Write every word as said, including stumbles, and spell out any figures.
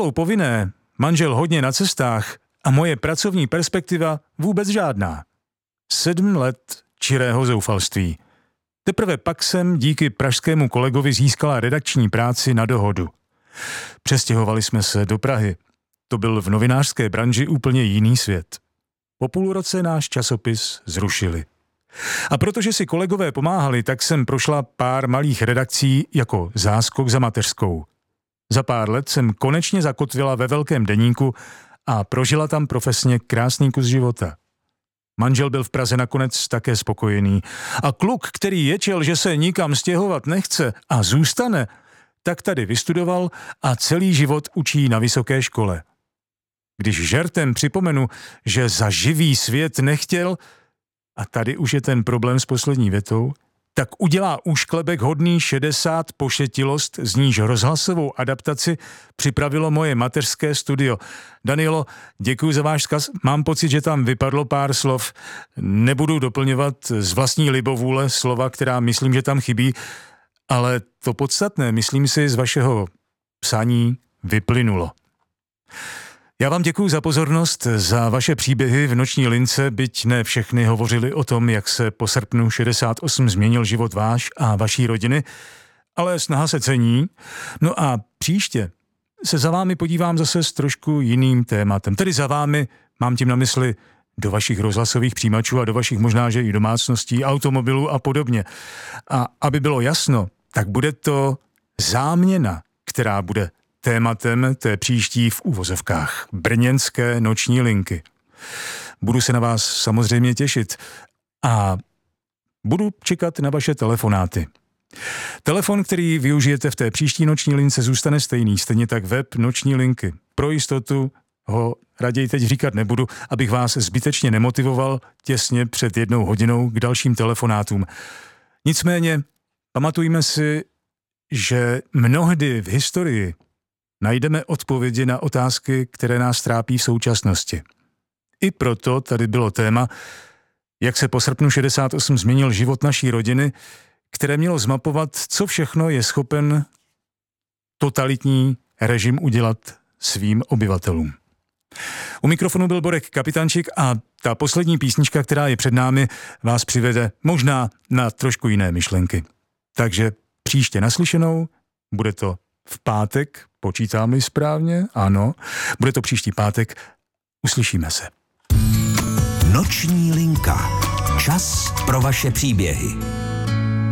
školou povinné, manžel hodně na cestách a moje pracovní perspektiva vůbec žádná. Sedm let čirého zoufalství. Teprve pak jsem díky pražskému kolegovi získala redakční práci na Dohodu. Přestěhovali jsme se do Prahy. To byl v novinářské branži úplně jiný svět. Po půl roce náš časopis zrušili. A protože si kolegové pomáhali, tak jsem prošla pár malých redakcí jako záskok za mateřskou. Za pár let jsem konečně zakotvila ve velkém deníku a prožila tam profesně krásný kus života. Manžel byl v Praze nakonec také spokojený a kluk, který ječel, že se nikam stěhovat nechce a zůstane, tak tady vystudoval a celý život učí na vysoké škole. Když žertem připomenu, že za živý svět nechtěl, a tady už je ten problém s poslední větou, tak udělá úšklebek hodný šedesát pošetilost, z níž rozhlasovou adaptaci připravilo moje mateřské studio. Danielo, děkuji za váš vzkaz. Mám pocit, že tam vypadlo pár slov. Nebudu doplňovat z vlastní libovůle slova, která myslím, že tam chybí, ale to podstatné, myslím si, z vašeho psání vyplynulo. Já vám děkuji za pozornost, za vaše příběhy v Noční lince, byť ne všechny hovořili o tom, jak se po srpnu šedesát osm změnil život váš a vaší rodiny, ale snaha se cení. No a příště se za vámi podívám zase s trošku jiným tématem. Tedy za vámi, mám tím na mysli do vašich rozhlasových přijímačů a do vašich možná, že i domácností, automobilů a podobně. A aby bylo jasno, tak bude to záměna, která bude tématem té příští v uvozovkách brněnské Noční linky. Budu se na vás samozřejmě těšit a budu čekat na vaše telefonáty. Telefon, který využijete v té příští Noční lince, zůstane stejný, stejně tak web Noční linky. Pro jistotu ho raději teď říkat nebudu, abych vás zbytečně nemotivoval těsně před jednou hodinou k dalším telefonátům. Nicméně pamatujme si, že mnohdy v historii najdeme odpovědi na otázky, které nás trápí v současnosti. I proto tady bylo téma, jak se po srpnu šedesát osm změnil život naší rodiny, které mělo zmapovat, co všechno je schopen totalitní režim udělat svým obyvatelům. U mikrofonu byl Borek Kapitančík a ta poslední písnička, která je před námi, vás přivede možná na trošku jiné myšlenky. Takže příště naslyšenou, bude to v pátek, počítám-li správně? Ano, bude to příští pátek. Uslyšíme se. Noční linka. Čas pro vaše příběhy.